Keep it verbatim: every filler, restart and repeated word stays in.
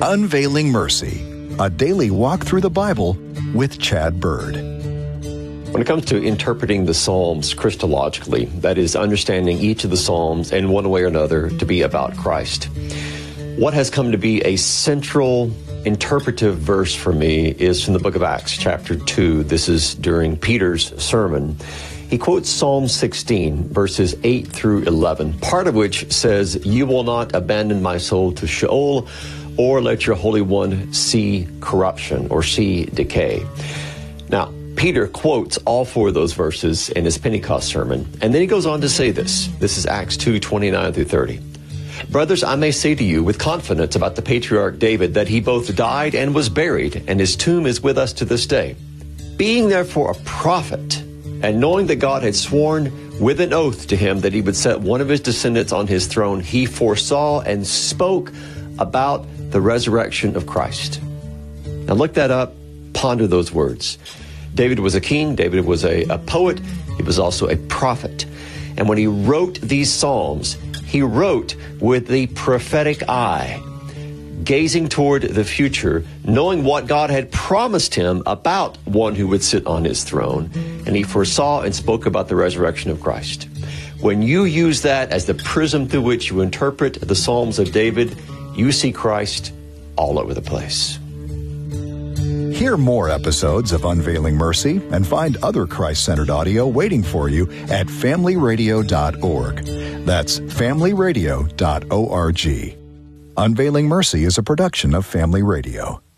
Unveiling Mercy, a daily walk through the Bible with Chad Bird. When it comes to interpreting the Psalms Christologically, that is, understanding each of the Psalms in one way or another to be about Christ, what has come to be a central interpretive verse for me is from the book of Acts, chapter two. This is during Peter's sermon. He quotes Psalm sixteen, verses eight through eleven, part of which says, "You will not abandon my soul to Sheol, or let your Holy One see corruption," or see decay. Now, Peter quotes all four of those verses in his Pentecost sermon, and then he goes on to say this. This is Acts two, twenty-nine through thirty. "Brothers, I may say to you with confidence about the patriarch David that he both died and was buried, and his tomb is with us to this day. Being therefore a prophet, and knowing that God had sworn with an oath to him that he would set one of his descendants on his throne, he foresaw and spoke about the resurrection of Christ." Now look that up, ponder those words. David was a king, David was a, a poet, he was also a prophet. And when he wrote these Psalms, he wrote with the prophetic eye, gazing toward the future, knowing what God had promised him about one who would sit on his throne. And he foresaw and spoke about the resurrection of Christ. When you use that as the prism through which you interpret the Psalms of David, you see Christ all over the place. Hear more episodes of Unveiling Mercy and find other Christ-centered audio waiting for you at family radio dot org. That's family radio dot org. Unveiling Mercy is a production of Family Radio.